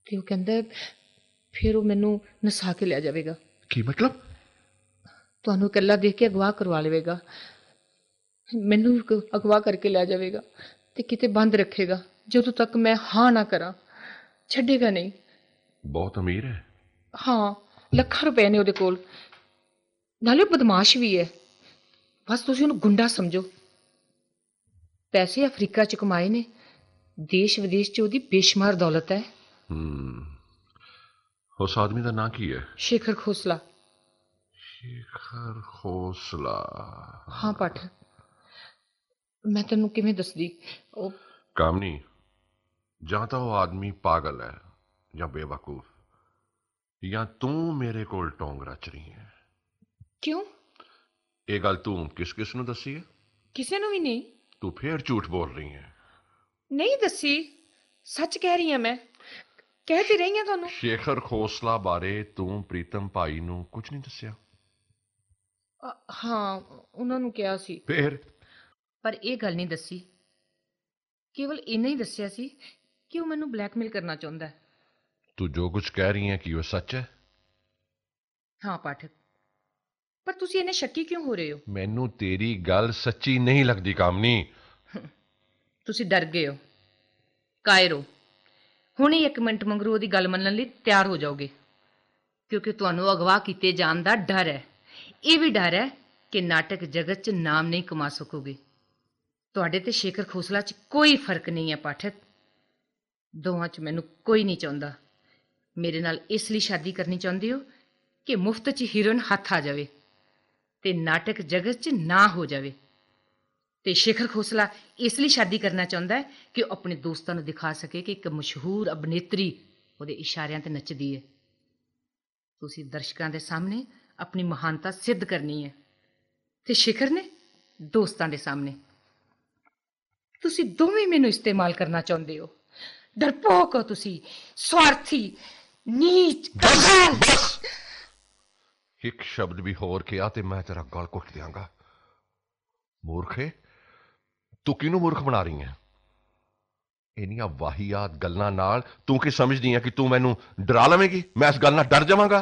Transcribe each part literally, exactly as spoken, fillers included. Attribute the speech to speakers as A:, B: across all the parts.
A: ਤੇ ਉਹ ਕਹਿੰਦਾ ਫਿਰ ਉਹ ਮੈਨੂੰ ਨਸਾ ਕੇ ਲੈ ਜਾਵੇਗਾ।
B: ਕੀ ਮਤਲਬ?
A: ਤੁਹਾਨੂੰ ਇਕੱਲਾ ਦੇਖ ਕੇ ਅਗਵਾ ਕਰਵਾ ਲਵੇਗਾ, ਮੈਨੂੰ ਵੀ ਅਗਵਾ ਕਰਕੇ ਲੈ ਜਾਵੇਗਾ ਤੇ ਕਿਤੇ ਬੰਦ ਰੱਖੇਗਾ ਜਦੋਂ ਤੱਕ ਮੈਂ ਹਾਂ ਨਾ ਕਰਾਂ। ਛੱਡੇਗਾ ਨਹੀਂ।
B: ਬਹੁਤ ਅਮੀਰ ਹੈ?
A: ਹਾਂ, ਲੱਖਾਂ ਰੁਪਏ ਨੇ ਉਹਦੇ ਕੋਲ, ਨਾਲੇ ਉਹ ਬਦਮਾਸ਼ ਵੀ ਹੈ। ਬਸ ਤੁਸੀਂ ਉਹਨੂੰ ਗੁੰਡਾ ਸਮਝੋ। ਪੈਸੇ ਅਫਰੀਕਾ 'ਚ ਕਮਾਏ ਨੇ, ਦੇਸ਼ ਵਿਦੇਸ਼ 'ਚ ਉਹਦੀ ਬੇਸ਼ੁਮਾਰ ਦੌਲਤ ਹੈ।
B: ਹੂੰ, ਉਸ ਆਦਮੀ ਦਾ ਨਾਂ ਕੀ ਹੈ?
A: ਸ਼ੇਖਰ ਖੋਸਲਾ।
B: ਸ਼ੇਖਰ ਖੋਸਲਾ?
A: ਹਾਂ ਪਾਠਕ, ਮੈਂ ਤੈਨੂੰ ਕਿਵੇਂ ਦੱਸਦੀ। ਉਹ
B: ਕਾਮਨੀ, ਜਾਂ ਤਾਂ ਉਹ ਆਦਮੀ ਪਾਗਲ ਹੈ ਜਾਂ ਬੇਵਕੂਫ, ਜਾਂ ਤੂੰ ਮੇਰੇ ਕੋਲ ਟੋਂਗ ਰਚ ਰਹੀ ਹੈ।
A: ਕਿਉਂ?
B: ਇਹ ਗੱਲ ਤੂੰ ਕਿਸ ਕਿਸ ਨੂੰ ਦੱਸੀ ਹੈ?
A: ਕਿਸੇ ਨੂੰ ਵੀ ਨਹੀਂ।
B: ਤੂੰ ਫੇਰ ਝੂਠ ਬੋਲ ਰਹੀ ਹੈ। ਨਹੀਂ
A: ਦੱਸੀ, ਸੱਚ ਕਹਿ ਰਹੀ ਹਾਂ ਮੈਂ, ਕਹਿ ਤੇ ਰਹੀ ਹਾਂ ਤੁਹਾਨੂੰ।
B: ਸ਼ੇਖਰ ਖੋਸਲਾ ਬਾਰੇ ਤੂੰ ਪ੍ਰੀਤਮ ਭਾਈ ਨੂੰ ਕੁਝ ਨਹੀਂ ਦੱਸਿਆ?
A: ਹਾਂ, ਉਹਨਾਂ ਨੂੰ ਕਿਹਾ ਸੀ।
B: ਫੇਰ?
A: ਪਰ ਇਹ ਗੱਲ ਨਹੀਂ ਦੱਸੀ, ਕੇਵਲ ਇੰਨਾ ਹੀ ਦੱਸਿਆ ਸੀ ਕਿ ਉਹ ਮੈਨੂੰ ਬਲੈਕਮੇਲ ਕਰਨਾ ਚਾਹੁੰਦਾ ਹੈ।
B: ਤੂੰ ਜੋ ਕੁਝ ਕਹਿ ਰਹੀ ਹੈ ਕਿ ਉਹ ਸੱਚ ਹੈ?
A: ਹਾਂ ਪਾਠਕ, ਪਰ ਤੁਸੀਂ ਇੰਨੇ ਸ਼ੱਕੀ ਕਿਉਂ ਹੋ ਰਹੇ ਹੋ?
B: ਮੈਨੂੰ ਤੇਰੀ ਗੱਲ ਸੱਚੀ ਨਹੀਂ ਲੱਗਦੀ ਕਾਮਨੀ।
A: ਤੁਸੀਂ ਡਰ ਗਏ ਹੋ, ਕਾਇਰ ਹੋ। ਹੁਣੇ ਇੱਕ ਮਿੰਟ ਮਗਰੋਂ ਉਹਦੀ ਗੱਲ ਮੰਨਣ ਲਈ ਤਿਆਰ ਹੋ ਜਾਓਗੇ, ਕਿਉਂਕਿ ਤੁਹਾਨੂੰ ਅਗਵਾ ਕੀਤੇ ਜਾਣ ਦਾ ਡਰ ਹੈ। ਇਹ ਵੀ ਡਰ ਹੈ ਕਿ ਨਾਟਕ ਜਗਤ 'ਚ ਨਾਮ ਨਹੀਂ ਕਮਾ ਸਕੋਗੇ। ਤੁਹਾਡੇ ਤੇ ਸ਼ੇਖਰ ਖੋਸਲਾ 'ਚ ਕੋਈ ਫਰਕ ਨਹੀਂ ਹੈ ਪਾਠਕ। ਦੋਵਾਂ 'ਚ ਮੈਨੂੰ ਕੋਈ ਨਹੀਂ ਚਾਹੁੰਦਾ। ਮੇਰੇ ਨਾਲ ਇਸ ਲਈ ਸ਼ਾਦੀ ਕਰਨੀ ਚਾਹੁੰਦੇ ਹੋ ਕਿ ਮੁਫਤ 'ਚ ਹੀਰੋਇਨ ਹੱਥ ਆ ਜਾਵੇ ਤੇ ਨਾਟਕ ਜਗਤ 'ਚ ਨਾ ਹੋ ਜਾਵੇ। ਤੇ ਸ਼ੇਖਰ ਖੋਸਲਾ ਇਸ ਲਈ ਸ਼ਾਦੀ ਕਰਨਾ ਚਾਹੁੰਦਾ ਹੈ ਕਿ ਉਹ ਆਪਣੇ ਦੋਸਤਾਂ ਨੂੰ ਦਿਖਾ ਸਕੇ ਕਿ ਇੱਕ ਮਸ਼ਹੂਰ ਅਭਿਨੇਤਰੀ ਉਹਦੇ ਇਸ਼ਾਰਿਆਂ ਤੇ ਨੱਚਦੀ ਹੈ। ਤੁਸੀਂ ਦਰਸ਼ਕਾਂ ਦੇ ਸਾਹਮਣੇ ਆਪਣੀ ਮਹਾਨਤਾ ਸਿੱਧ ਕਰਨੀ ਹੈ ਤੇ ਸ਼ੇਖਰ ਨੇ ਦੋਸਤਾਂ ਦੇ ਸਾਹਮਣੇ। ਤੁਸੀਂ ਦੋਵੇਂ ਮੈਨੂੰ ਇਸਤੇਮਾਲ ਕਰਨਾ ਚਾਹੁੰਦੇ ਹੋ। ਡਰਪੋਕ ਹੋ ਤੁਸੀਂ, ਸਵਾਰਥੀ, ਨੀਚ।
B: ਬਸ, ਇੱਕ ਸ਼ਬਦ ਵੀ ਹੋਰ ਕਿਹਾ ਤੇ ਮੈਂ ਤੇਰਾ ਗਲ ਘੁੱਟ ਦਿਆਂਗਾ। ਮੂਰਖੇ, ਤੂੰ ਕਿਹਨੂੰ ਮੂਰਖ ਬਣਾ ਰਹੀ ਹੈ? ਇੰਨੀਆਂ ਵਾਹੀਆਤ ਗੱਲਾਂ ਨਾਲ ਤੂੰ ਕੀ ਸਮਝਦੀ ਹੈ ਕਿ ਤੂੰ ਮੈਨੂੰ ਡਰਾ ਲਵੇਂਗੀ? ਮੈਂ ਇਸ ਗੱਲ ਨਾਲ ਡਰ ਜਾਵਾਂਗਾ?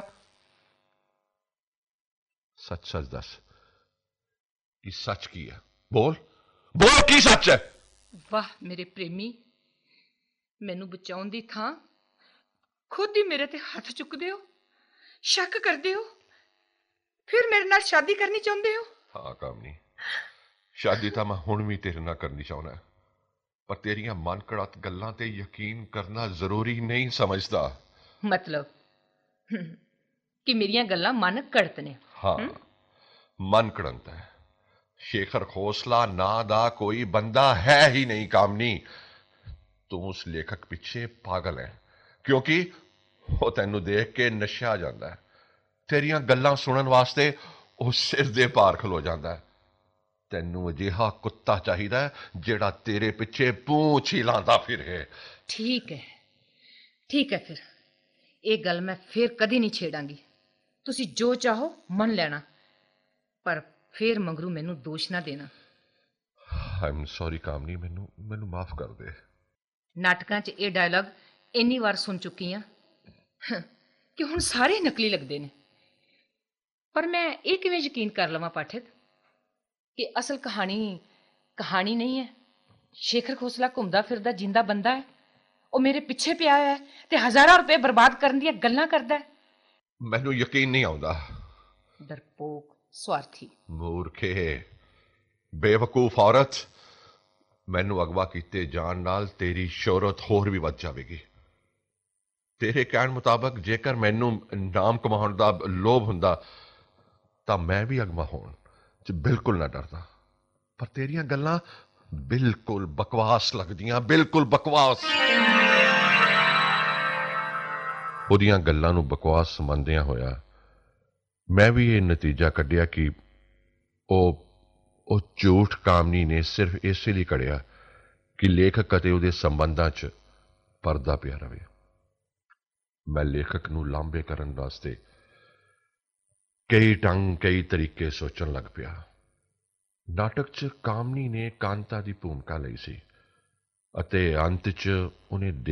B: ਸੱਚ ਸੱਚ ਦੱਸ, ਕਿ ਸੱਚ ਕੀ ਹੈ? ਬੋਲ ਬੋਲ, ਕੀ ਸੱਚ ਹੈ?
A: ਵਾਹ ਮੇਰੇ ਪ੍ਰੇਮੀ, ਮੈਨੂੰ ਬਚਾਉਣ ਦੀ ਥਾਂ ਖੁਦ ਹੀ ਮੇਰੇ ਤੇ ਹੱਥ ਚੁੱਕਦੇ ਹੋ, ਸ਼ੱਕ ਕਰਦੇ ਹੋ, ਫਿਰ ਮੇਰੇ ਨਾਲ ਸ਼ਾਦੀ ਕਰਨੀ ਚਾਹੁੰਦੇ ਹੋ।
B: ਹਾਂ ਕਾਮਨੀ, ਸ਼ਾਦੀ ਤਾਂ ਮੈਂ ਹੁਣ ਵੀ ਤੇਰੇ ਨਾਲ ਕਰਨੀ ਚਾਹੁੰਦਾ, ਪਰ ਤੇਰੀਆਂ ਮਨ ਘੜਤ ਗੱਲਾਂ ਤੇ ਯਕੀਨ ਕਰਨਾ ਜ਼ਰੂਰੀ ਨਹੀਂ ਸਮਝਦਾ।
A: ਮਤਲਬ ਕਿ ਮੇਰੀਆਂ ਗੱਲਾਂ ਮਨ ਘੜਤ ਨੇ?
B: ਹਾਂ, ਮਨ ਘੜੰਤ ਹੈ। ਸ਼ੇਖਰ ਖੋਸਲਾ ਨਾਂ ਦਾ ਕੋਈ ਬੰਦਾ ਹੈ ਹੀ ਨਹੀਂ ਕਾਮਨੀ। ਤੂੰ ਉਸ ਲੇਖਕ ਪਿੱਛੇ ਪਾਗਲ ਹੈ, ਕਿਉਂਕਿ ਉਹ ਤੈਨੂੰ ਦੇਖ ਕੇ ਨਸ਼ਾ ਜਾਂਦਾ ਹੈ। ਤੇਰੀਆਂ ਗੱਲਾਂ ਸੁਣਨ ਵਾਸਤੇ ਉਹ ਸਿਰ ਦੇ ਭਾਰ ਖਲੋ ਜਾਂਦਾ ਹੈ। ਤੈਨੂੰ ਅਜਿਹਾ ਕੁੱਤਾ ਚਾਹੀਦਾ ਜਿਹੜਾ ਤੇਰੇ ਪਿੱਛੇ ਪੂੰਛ ਹੀ ਲਾਂਦਾ ਫਿਰੇ।
A: ਠੀਕ ਹੈ, ਠੀਕ ਹੈ, ਫਿਰ ਇਹ ਗੱਲ ਮੈਂ ਫਿਰ ਕਦੀ ਨਹੀਂ ਛੇੜਾਂਗੀ। ਤੁਸੀਂ ਜੋ ਚਾਹੋ ਮੰਨ ਲੈਣਾ, ਪਰ ਫਿਰ ਮਗਰੂ ਮੈਨੂੰ ਦੋਸ਼ ਨਾ ਦੇਣਾ।
B: ਆਈਮ ਸੌਰੀ ਕਾਮਨੀ, ਮੈਨੂੰ ਮੈਨੂੰ ਮਾਫ ਕਰ ਦੇ।
A: ਨਾਟਕਾਂ 'ਚ ਇਹ ਡਾਇਲੌਗ ਇੰਨੀ ਵਾਰ ਸੁਣ ਚੁੱਕੀ ਹਾਂ ਕਿ ਹੁਣ ਸਾਰੇ ਨਕਲੀ ਲੱਗਦੇ ਨੇ। ਪਰ ਮੈਂ ਇਹ ਕਿਵੇਂ ਯਕੀਨ ਕਰ ਲਵਾਂ ਪਾਠਕ ਕਿ ਅਸਲ ਕਹਾਣੀ ਕਹਾਣੀ ਨਹੀਂ ਹੈ? ਸ਼ੇਖਰ ਖੋਸਲਾ ਘੁੰਮਦਾ ਫਿਰਦਾ ਜਿੰਦਾ ਬੰਦਾ ਹੈ। ਉਹ ਮੇਰੇ ਪਿੱਛੇ ਪਿਆ ਹੈ ਤੇ ਹਜ਼ਾਰਾਂ ਰੁਪਏ ਬਰਬਾਦ ਕਰਨ ਦੀਆਂ ਗੱਲਾਂ ਕਰਦਾ ਹੈ।
B: ਮੈਨੂੰ ਯਕੀਨ ਨਹੀਂ ਆਉਂਦਾ।
A: ਡਰਪੋਕ, ਸਵਾਰਥੀ,
B: ਮੂਰਖੇ, ਬੇਵਕੂਫ ਔਰਤ, ਮੈਨੂੰ ਅਗਵਾ ਕੀਤੇ ਜਾਣ ਨਾਲ ਤੇਰੀ ਸ਼ੋਹਰਤ ਹੋਰ ਵੀ ਵੱਧ ਜਾਵੇਗੀ। ਤੇਰੇ ਕਹਿਣ ਮੁਤਾਬਕ ਜੇਕਰ ਮੈਨੂੰ ਨਾਮ ਕਮਾਉਣ ਦਾ ਲੋਭ ਹੁੰਦਾ ਤਾਂ ਮੈਂ ਵੀ ਅਗਵਾ ਹੋਣ 'ਚ ਬਿਲਕੁਲ ਨਾ ਡਰਦਾ। ਪਰ ਤੇਰੀਆਂ ਗੱਲਾਂ ਬਿਲਕੁਲ ਬਕਵਾਸ ਲੱਗਦੀਆਂ, ਬਿਲਕੁਲ ਬਕਵਾਸ। ਉਹਦੀਆਂ ਗੱਲਾਂ ਨੂੰ ਬਕਵਾਸ ਮੰਨਦਿਆਂ ਹੋਇਆ ਮੈਂ ਵੀ ਇਹ ਨਤੀਜਾ ਕੱਢਿਆ ਕਿ ਉਹ ਉਹ ਝੂਠ ਕਾਮਨੀ ਨੇ ਸਿਰਫ ਇਸੇ ਲਈ ਘੜਿਆ ਕਿ ਲੇਖਕ ਅਤੇ ਉਹਦੇ ਸੰਬੰਧਾਂ 'ਚ ਪਰਦਾ ਪਿਆ ਰਵੇ। ਮੈਂ ਲੇਖਕ ਨੂੰ ਲਾਂਭੇ ਕਰਨ ਵਾਸਤੇ ਕਈ ਢੰਗ ਕਈ ਤਰੀਕੇ ਸੋਚਣ ਲੱਗ ਪਿਆ। ਨਾਟਕ 'ਚ ਕਾਮਨੀ ਨੇ ਕਾਂਤਾ ਦੀ ਭੂਮਿਕਾ ਲਈ ਸੀ ਅਤੇ ਅੰਤ 'ਚ ਉਹਨੇ